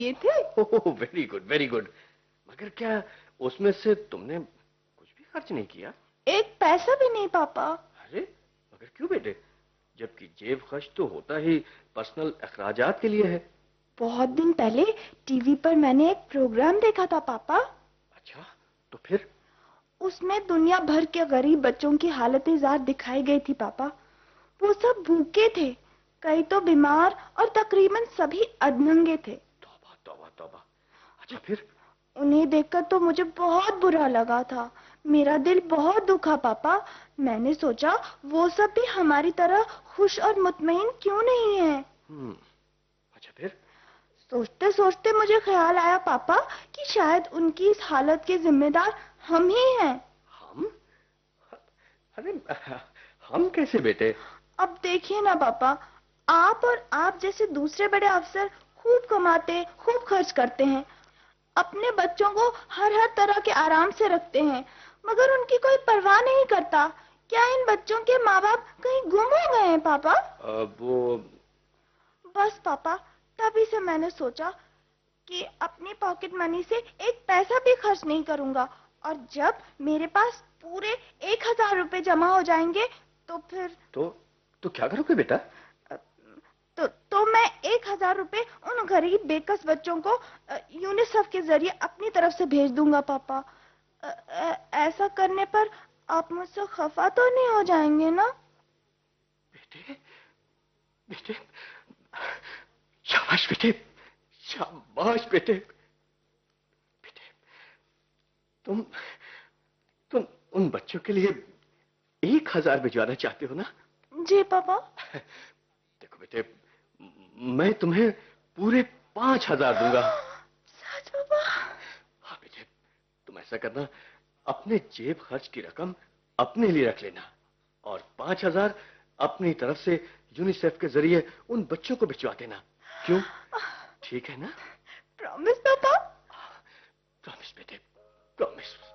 ये थे। Oh very good very good. मगर क्या उसमें से तुमने कुछ भी खर्च नहीं किया? एक पैसा भी नहीं पापा। अरे मगर क्यों बेटे, जबकि जेब खर्च तो होता ही पर्सनल अखराजात के लिए है। बहुत दिन पहले टीवी पर मैंने एक प्रोग्राम देखा था पापा। अच्छा, तो फिर? उसमें दुनिया भर के गरीब बच्चों की हालतें ज़ार दिखाई गई थी पापा। वो सब भूखे थे, कई तो बीमार और तकरीबन सभी अधनंगे थे। तौबा तौबा तौबा। अच्छा फिर? उन्हें देखकर तो मुझे बहुत बुरा लगा था। मेरा दिल बहुत दुखा पापा। मैंने सोचा वो सब भी हमारी तरह खुश और मुतमईन क्यों नहीं है। अच्छा फिर? सोचते सोचते मुझे ख्याल आया पापा कि शायद उनकी इस हालत के जिम्मेदार हम ही हैं। हम? अरे हम कैसे बेटे? अब देखिए ना पापा, आप और आप जैसे दूसरे बड़े अफसर खूब कमाते, खूब खर्च करते हैं, अपने बच्चों को हर हर तरह के आराम से रखते हैं, मगर उनकी कोई परवाह नहीं करता। क्या इन बच्चों के माँ बाप कहीं गुम हो गए हैं पापा? वो बस पापा, तभी से मैंने सोचा कि अपनी पॉकेट मनी से एक पैसा भी खर्च नहीं करूंगा, और जब मेरे पास पूरे 1,000 रुपए जमा हो जाएंगे तो फिर तो क्या करोगे बेटा? तो मैं 1,000 रुपए उन गरीब बेकस बच्चों को यूनिसेफ के जरिए अपनी तरफ से भेज दूंगा पापा। ऐसा करने पर आप मुझसे खफा तो नहीं हो जाएंगे ना? बेटे बेटे, शाबाश बेटे, शाबाश बेटे। बेटे तुम तुम उन बच्चों के लिए 1,000 भिजवाना चाहते हो ना? जी पापा। देखो बेटे, मैं तुम्हें पूरे 5,000 दूंगा। सच पापा? हाँ बेटे, तुम ऐसा करना, अपने जेब खर्च की रकम अपने लिए रख लेना और 5,000 अपनी तरफ से यूनिसेफ के जरिए उन बच्चों को भिजवा देना। क्यों, ठीक है ना? प्रॉमिस पापा? प्रॉमिस बेटे, प्रॉमिस।